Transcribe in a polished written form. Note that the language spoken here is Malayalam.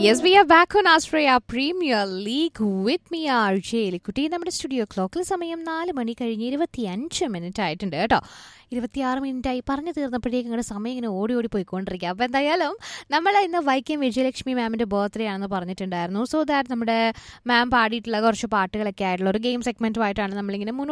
Yes, we are back on Australia Premier League with me, RJ. കുട്ടി നമ്മുടെ സ്റ്റുഡിയോ ക്ലോക്കിൽ സമയം 4 മണി കഴിഞ്ഞ് 25 മിനിറ്റ് ആയിട്ടുണ്ട് കേട്ടോ. 26 മിനിറ്റായി പറഞ്ഞു തീർന്നപ്പോഴേക്കും ഇങ്ങനെ സമയം ഇങ്ങനെ ഓടി ഓടി പോയിക്കൊണ്ടിരിക്കുക. അപ്പോൾ എന്തായാലും നമ്മൾ ഇന്ന് വൈക്കം വിജയലക്ഷ്മി മാമിൻ്റെ ബർത്ത്ഡേ ആണെന്ന് പറഞ്ഞിട്ടുണ്ടായിരുന്നു. സോ ദാറ്റ് നമ്മുടെ മാം പാടിയിട്ടുള്ള കുറച്ച് പാട്ടുകളൊക്കെ ആയിട്ടുള്ള ഒരു ഗെയിം സെഗ്മെൻറ്റുമായിട്ടാണ് നമ്മളിങ്ങനെ